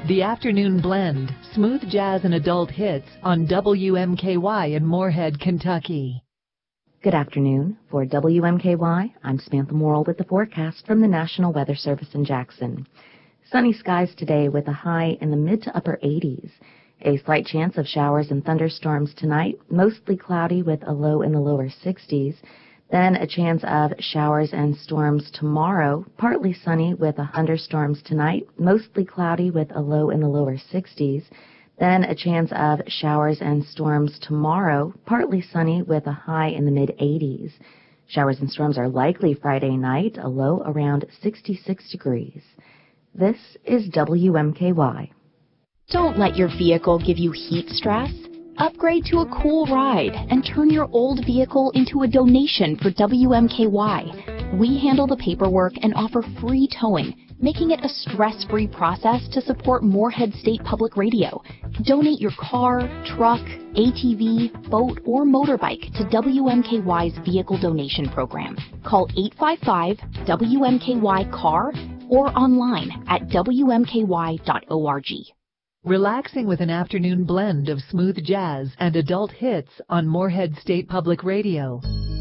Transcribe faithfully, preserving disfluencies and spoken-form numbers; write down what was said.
The Afternoon Blend, smooth jazz and adult hits on W M K Y in Moorhead, Kentucky. Good afternoon. For W M K Y, I'm Samantha Morrill with the forecast from the National Weather Service in Jackson. Sunny skies today with a high in the mid to upper eighties. A slight chance of showers and thunderstorms tonight, mostly cloudy with a low in the lower sixties. Then a chance of showers and storms tomorrow, partly sunny with a thunderstorms tonight, mostly cloudy with a low in the lower sixties. Then a chance of showers and storms tomorrow, partly sunny with a high in the mid-eighties. Showers and storms are likely Friday night, a low around sixty-six degrees. This is W M K Y. Don't let your vehicle give you heat stress. Upgrade to a cool ride and turn your old vehicle into a donation for W M K Y. We handle the paperwork and offer free towing, making it a stress-free process to support Moorhead State Public Radio. Donate your car, truck, A T V, boat, or motorbike to W M K Y's Vehicle Donation Program. Call eight five five W M K Y C A R or online at W M K Y dot org. Relaxing with an afternoon blend of smooth jazz and adult hits on Moorhead State Public Radio.